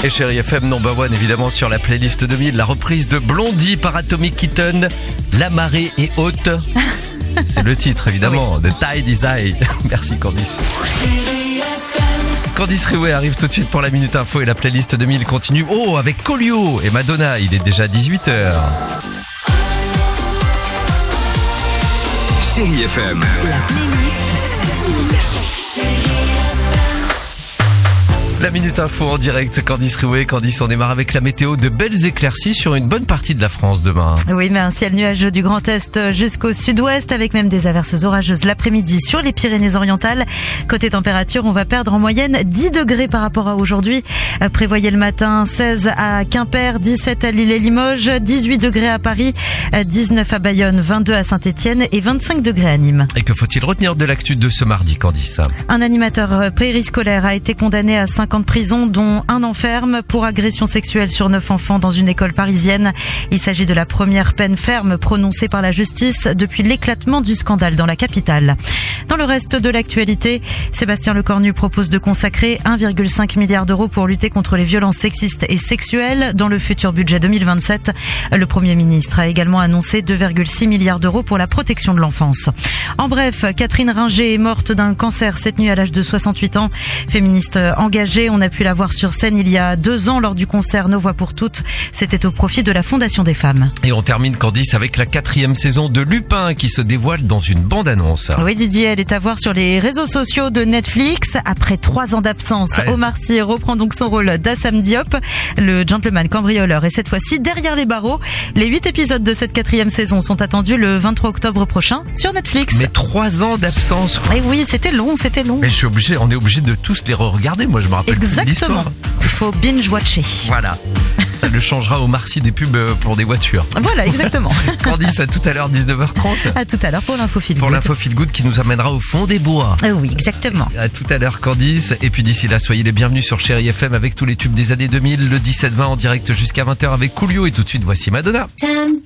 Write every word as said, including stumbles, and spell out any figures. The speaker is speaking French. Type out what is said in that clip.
Et Chérie F M number one évidemment sur la playlist deux mille, la reprise de Blondie par Atomic Kitten, La marée est haute. C'est le titre évidemment, oui. The Tide is High. Merci Candice. Candice Riouet arrive tout de suite pour la Minute Info et la playlist deux mille continue. Oh, avec Collio et Madonna, il est déjà dix-huit heures. Chérie F M. La playlist deux mille. La Minute Info en direct, Candice Riouet. Candice, on démarre avec la météo, de belles éclaircies sur une bonne partie de la France demain. Oui, mais un ciel nuageux du Grand Est jusqu'au Sud-Ouest avec même des averses orageuses l'après-midi sur les Pyrénées-Orientales. Côté température, on va perdre en moyenne dix degrés par rapport à aujourd'hui. Prévoyez le matin seize à Quimper, dix-sept à Lille et Limoges, dix-huit degrés à Paris, dix-neuf à Bayonne, vingt-deux à Saint-Étienne et vingt-cinq degrés à Nîmes. Et que faut-il retenir de l'actu de ce mardi, Candice? Un animateur périscolaire a été condamné à cinq ans de prison, dont un an ferme pour agression sexuelle sur neuf enfants dans une école parisienne. Il s'agit de la première peine ferme prononcée par la justice depuis l'éclatement du scandale dans la capitale. Dans le reste de l'actualité, Sébastien Lecornu propose de consacrer un virgule cinq milliard d'euros pour lutter contre les violences sexistes et sexuelles dans le futur budget deux mille vingt-sept. Le Premier ministre a également annoncé deux virgule six milliards d'euros pour la protection de l'enfance. En bref, Catherine Ringer est morte d'un cancer cette nuit à l'âge de soixante-huit ans. Féministe engagée, on a pu la voir sur scène il y a deux ans lors du concert Nos Voix pour Toutes. C'était au profit de la Fondation des femmes. Et on termine, Candice, avec la quatrième saison de Lupin qui se dévoile dans une bande-annonce. Oui, Didier, elle est à voir sur les réseaux sociaux de Netflix. Après trois ans d'absence, ouais. Omar Sy reprend donc son rôle d'Assam Diop, le gentleman cambrioleur, et cette fois-ci derrière les barreaux. Les huit épisodes de cette quatrième saison sont attendus le vingt-trois octobre prochain sur Netflix. Mais trois ans d'absence. Et oui, c'était long, c'était long. Mais je suis obligé, on est obligé de tous les re-regarder. Moi, je me rappelle. Exactement. Il faut binge-watcher. Voilà. Ça le changera au Marcy des pubs pour des voitures. Voilà, exactement. Candice, à tout à l'heure, dix-neuf heures trente. À tout à l'heure pour l'info feel good. Pour l'info feel good qui nous amènera au fond des bois. Euh, oui, exactement. À tout à l'heure, Candice. Et puis d'ici là, soyez les bienvenus sur Chérie F M avec tous les tubes des années deux mille, le dix-sept vingt en direct jusqu'à vingt heures avec Coolio. Et tout de suite, voici Madonna.